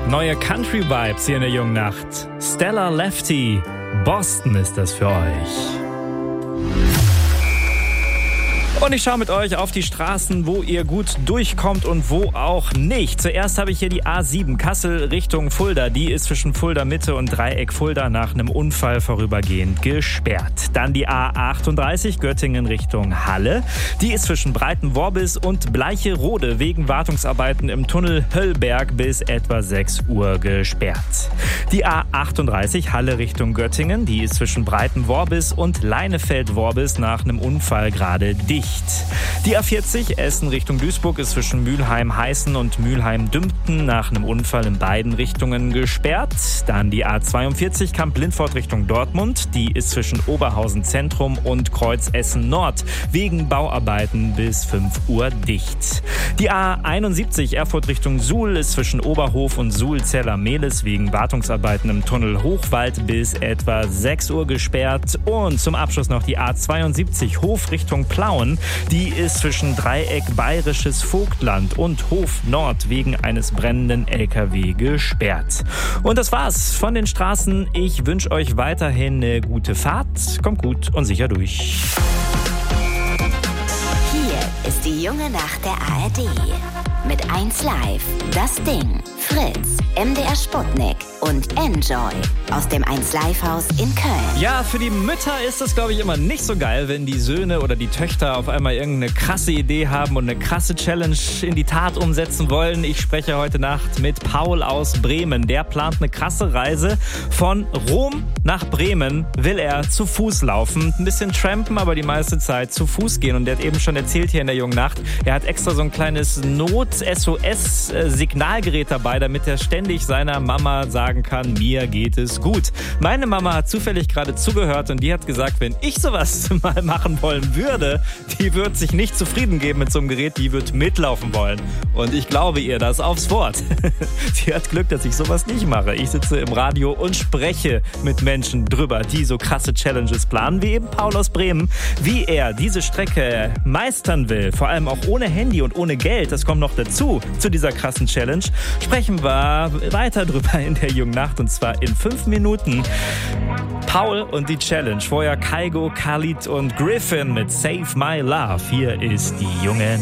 Neue Country-Vibes hier in der jungen Nacht. Stella Lefty, Boston ist das für euch. Und ich schaue mit euch auf die Straßen, wo ihr gut durchkommt und wo auch nicht. Zuerst habe ich hier die A7 Kassel Richtung Fulda. Die ist zwischen Fulda Mitte und Dreieck Fulda nach einem Unfall vorübergehend gesperrt. Dann die A38 Göttingen Richtung Halle. Die ist zwischen Breitenworbis und Bleicherode wegen Wartungsarbeiten im Tunnel Höllberg bis etwa 6 Uhr gesperrt. Die A38 Halle Richtung Göttingen. Die ist zwischen Breitenworbis und Leinefeld-Worbis nach einem Unfall gerade dicht. Die A40 Essen Richtung Duisburg ist zwischen Mülheim-Heißen und Mülheim-Dümpten nach einem Unfall in beiden Richtungen gesperrt. Dann die A42 Kamp-Lindfort Richtung Dortmund. Die ist zwischen Oberhausen Zentrum und Kreuz Essen Nord wegen Bauarbeiten bis 5 Uhr dicht. Die A71 Erfurt Richtung Suhl ist zwischen Oberhof und Suhl-Zeller-Mehlis wegen Wartungsarbeiten im Tunnel Hochwald bis etwa 6 Uhr gesperrt. Und zum Abschluss noch die A72 Hof Richtung Plauen. Die ist zwischen Dreieck Bayerisches Vogtland und Hof Nord wegen eines brennenden LKW gesperrt. Und das war's von den Straßen. Ich wünsche euch weiterhin eine gute Fahrt. Kommt gut und sicher durch. Hier ist die junge Nacht der ARD. Mit 1Live, Das Ding, Fritz, MDR Sputnik und Enjoy aus dem 1Live-Haus in Köln. Ja, für die Mütter ist das, glaube ich, immer nicht so geil, wenn die Söhne oder die Töchter auf einmal irgendeine krasse Idee haben und eine krasse Challenge in die Tat umsetzen wollen. Ich spreche heute Nacht mit Paul aus Bremen. Der plant eine krasse Reise. Von Rom nach Bremen will er zu Fuß laufen. Ein bisschen trampen, aber die meiste Zeit zu Fuß gehen. Und der hat eben schon erzählt hier in der jungen Nacht, er hat extra so ein kleines Not-SOS-Signalgerät dabei, damit er ständig seiner Mama sagen kann, mir geht es gut. Meine Mama hat zufällig gerade zugehört und die hat gesagt, wenn ich sowas mal machen wollen würde, die wird sich nicht zufrieden geben mit so einem Gerät, die wird mitlaufen wollen. Und ich glaube ihr das aufs Wort. Sie hat Glück, dass ich sowas nicht mache. Ich sitze im Radio und spreche mit Menschen drüber, die so krasse Challenges planen, wie eben Paul aus Bremen, wie er diese Strecke meistern will, vor allem auch ohne Handy und ohne Geld. Das kommt noch dazu, zu dieser krassen Challenge. Sprechen wir weiter drüber in der jungen Nacht und zwar in 5 Minuten. Paul und die Challenge. Vorher Kaigo, Khalid und Griffin mit Save My Love. Hier ist die junge